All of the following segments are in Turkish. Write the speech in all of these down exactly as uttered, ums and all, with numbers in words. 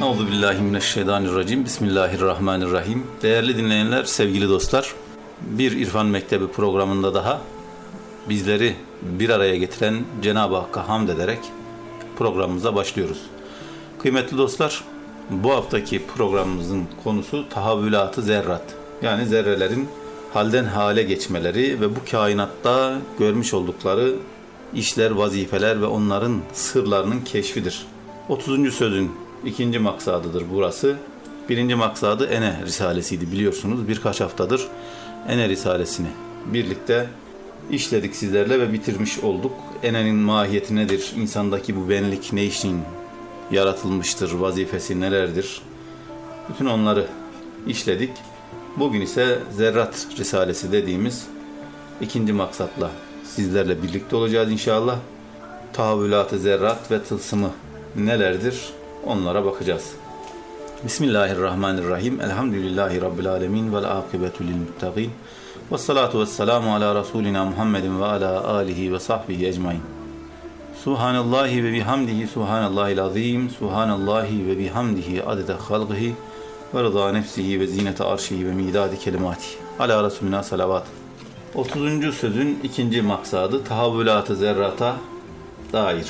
Euzubillahimineşşeytanirracim. Bismillahirrahmanirrahim. Değerli dinleyenler, sevgili dostlar, bir İrfan Mektebi programında daha bizleri bir araya getiren Cenab-ı Hakk'a hamd ederek programımıza başlıyoruz. Kıymetli dostlar, bu haftaki programımızın konusu tahavvülat-ı zerrat. Yani zerrelerin halden hale geçmeleri ve bu kainatta görmüş oldukları işler, vazifeler ve onların sırlarının keşfidir. otuzuncu sözün ikinci maksadıdır burası. Birinci maksadı Ene Risalesiydi, biliyorsunuz. Birkaç haftadır Ene Risalesini birlikte işledik sizlerle ve bitirmiş olduk. Ene'nin mahiyeti nedir? İnsandaki bu benlik ne için yaratılmıştır? Vazifesi nelerdir? Bütün onları işledik. Bugün ise Zerrat Risalesi dediğimiz ikinci maksatla sizlerle birlikte olacağız inşallah. Tahavvülat-ı zerrat ve tılsımı nelerdir? Onlara bakacağız. Bismillahirrahmanirrahim. Elhamdülillahi Rabbil alemin vel akibetu lil muttaqin. Ve salatu ve selamu ala Resulina Muhammedin ve ala alihi ve sahbihi ecmain. Subhanallahi ve bihamdihi subhanallahil azim. Subhanallahi ve bihamdihi adede halqihi ve rıza nefsihi ve zinete arşihi ve midadi kelimatihi. Ala Resulina salavat. otuzuncu sözün ikinci maksadı tahavvülat-ı zerrata dair.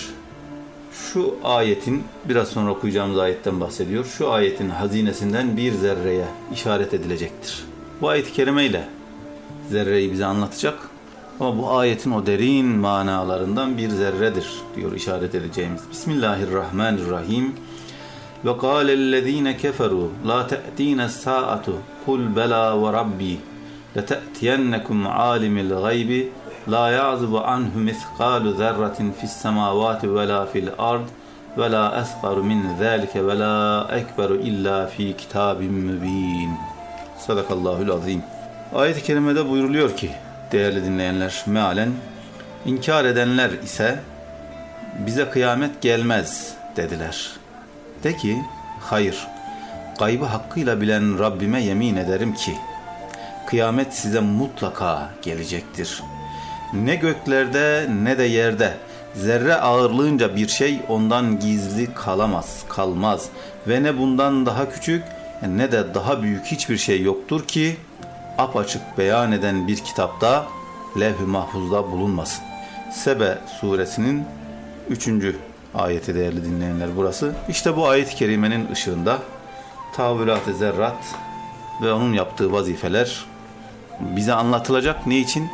Şu ayetin, biraz sonra okuyacağımız ayetten bahsediyor. Şu ayetin hazinesinden bir zerreye işaret edilecektir. Bu ayet-i kerimeyle zerreyi bize anlatacak. Ama bu ayetin o derin manalarından bir zerredir diyor işaret edeceğimiz. Bismillahirrahmanirrahim. Ve kâlellezîne keferû lâ te'tîne sâ'atu kul belâ ve rabbi lete'tiyennekum âlimil gaybi la ya'zubu anhu miskalu zerratin fis semavati ve la fil ard ve la asgaru min zalike ve la ekberu illa fi kitabin mübin. Sadakallahul azim. Ayet-i kerimede buyuruluyor ki değerli dinleyenler, mealen inkar edenler ise bize kıyamet gelmez dediler. De ki hayır, gaybı hakkıyla bilen Rabbime yemin ederim ki kıyamet size mutlaka gelecektir. Ne göklerde ne de yerde zerre ağırlığınca bir şey ondan gizli kalamaz, kalmaz ve ne bundan daha küçük ne de daha büyük hiçbir şey yoktur ki apaçık beyan eden bir kitapta levh-i mahfuzda bulunmasın. Sebe suresinin üçüncü ayeti değerli dinleyenler burası. İşte bu ayet-i kerimenin ışığında tahavvülat-ı zerrat ve onun yaptığı vazifeler bize anlatılacak. Ne için?